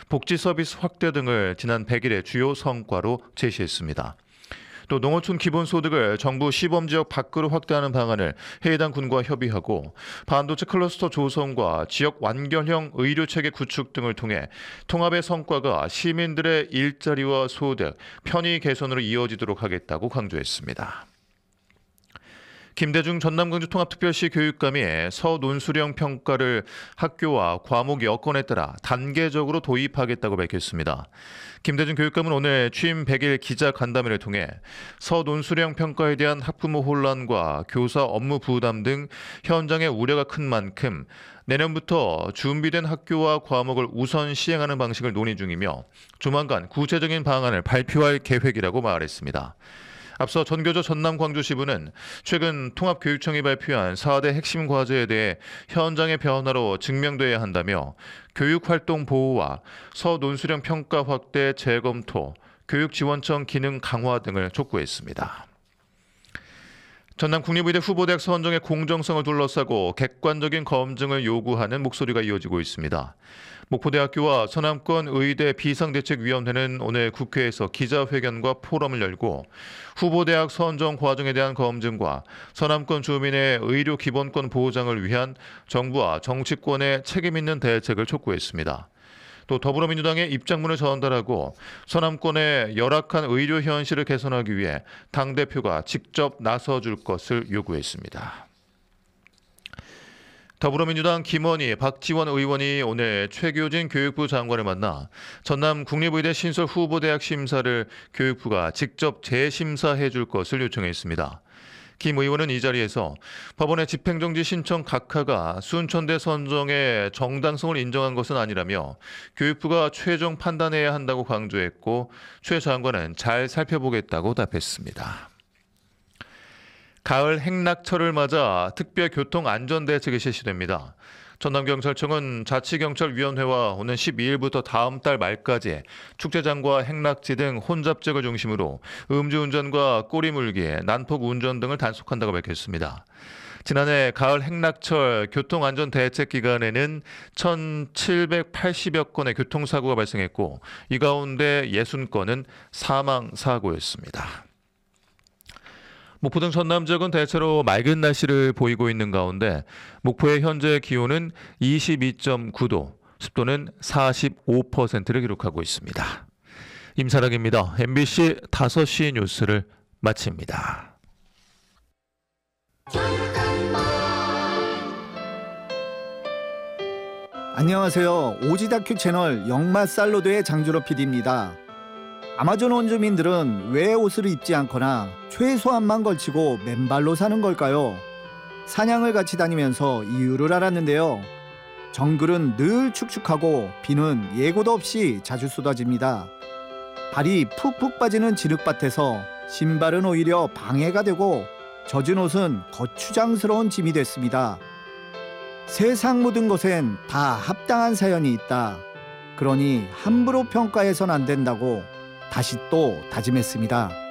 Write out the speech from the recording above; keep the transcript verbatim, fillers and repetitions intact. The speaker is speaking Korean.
복지 서비스 확대 등을 지난 백 일의 주요 성과로 제시했습니다. 또 농어촌 기본소득을 정부 시범지역 밖으로 확대하는 방안을 해당 군과 협의하고 반도체 클러스터 조성과 지역 완결형 의료체계 구축 등을 통해 통합의 성과가 시민들의 일자리와 소득, 편의 개선으로 이어지도록 하겠다고 강조했습니다. 김대중 전남광주 통합특별시 교육감이 서논수령 평가를 학교와 과목 여건에 따라 단계적으로 도입하겠다고 밝혔습니다. 김대중 교육감은 오늘 취임 백 일 기자 간담회를 통해 서논수령 평가에 대한 학부모 혼란과 교사 업무 부담 등 현장의 우려가 큰 만큼 내년부터 준비된 학교와 과목을 우선 시행하는 방식을 논의 중이며 조만간 구체적인 방안을 발표할 계획이라고 말했습니다. 앞서 전교조 전남광주시부는 최근 통합교육청이 발표한 사 대 핵심 과제에 대해 현장의 변화로 증명돼야 한다며 교육활동 보호와 서논수령 평가 확대 재검토, 교육지원청 기능 강화 등을 촉구했습니다. 전남국립의대 후보대학 선정의 공정성을 둘러싸고 객관적인 검증을 요구하는 목소리가 이어지고 있습니다. 목포대학교와 서남권 의대 비상대책위원회는 오늘 국회에서 기자회견과 포럼을 열고 후보대학 선정 과정에 대한 검증과 서남권 주민의 의료 기본권 보장을 위한 정부와 정치권의 책임 있는 대책을 촉구했습니다. 또 더불어민주당의 입장문을 전달하고 서남권의 열악한 의료 현실을 개선하기 위해 당대표가 직접 나서줄 것을 요구했습니다. 더불어민주당 김원희, 박지원 의원이 오늘 최교진 교육부 장관을 만나 전남 국립의대 신설 후보대학 심사를 교육부가 직접 재심사해 줄 것을 요청했습니다. 김 의원은 이 자리에서 법원의 집행정지 신청 각하가 순천대 선정의 정당성을 인정한 것은 아니라며 교육부가 최종 판단해야 한다고 강조했고 최 장관은 잘 살펴보겠다고 답했습니다. 가을 행락철을 맞아 특별교통안전대책이 실시됩니다. 전남경찰청은 자치경찰위원회와 오는 십이 일부터 다음 달 말까지 축제장과 행락지 등 혼잡지역을 중심으로 음주운전과 꼬리물기, 난폭운전 등을 단속한다고 밝혔습니다. 지난해 가을 행락철 교통안전대책 기간에는 천칠백팔십여 건의 교통사고가 발생했고 이 가운데 육십 건은 사망사고였습니다. 목포 등 전남 지역은 대체로 맑은 날씨를 보이고 있는 가운데 목포의 현재 기온은 이십이 점 구 도, 습도는 사십오 퍼센트를 기록하고 있습니다. 임사락입니다. 엠비씨 다섯 시 뉴스를 마칩니다. 안녕하세요. 오지다큐 채널 영마살로드의 장준호 피디입니다. 아마존 원주민들은 왜 옷을 입지 않거나 최소한만 걸치고 맨발로 사는 걸까요? 사냥을 같이 다니면서 이유를 알았는데요. 정글은 늘 축축하고 비는 예고도 없이 자주 쏟아집니다. 발이 푹푹 빠지는 진흙밭에서 신발은 오히려 방해가 되고 젖은 옷은 거추장스러운 짐이 됐습니다. 세상 모든 것엔 다 합당한 사연이 있다. 그러니 함부로 평가해선 안 된다고 다시 또 다짐했습니다.